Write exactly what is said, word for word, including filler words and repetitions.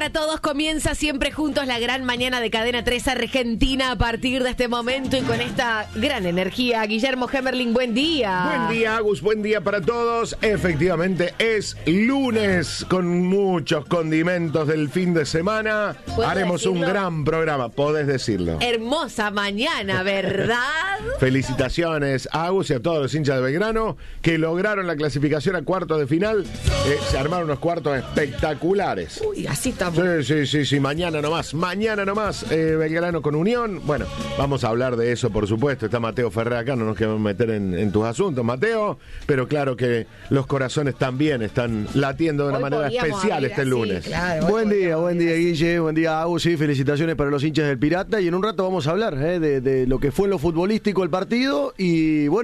para todos. Comienza siempre juntos la gran mañana de Cadena tres Argentina a partir de este momento y con esta gran energía. Guillermo Hemerling, buen día. Buen día, Agus, buen día para todos. Efectivamente, es lunes con muchos condimentos del fin de semana. Haremos decirlo? Un gran programa, podés decirlo. Hermosa mañana, ¿verdad? Felicitaciones a Agus y a todos los hinchas de Belgrano que lograron la clasificación a cuartos de final. Eh, se armaron unos cuartos espectaculares. Uy, así estamos. Sí, sí, sí, sí, mañana nomás, mañana nomás, eh, Belgrano con Unión. Bueno, vamos a hablar de eso, por supuesto. Está Mateo Ferrer acá, no nos queremos meter en, en tus asuntos, Mateo, pero claro que los corazones también están latiendo de una Hoy manera especial este así, lunes. Claro, buen día, buen día, Guille, buen día, Agus, sí, felicitaciones para los hinchas del Pirata, y en un rato vamos a hablar eh, de, de lo que fue en lo futbolístico el partido, y bueno,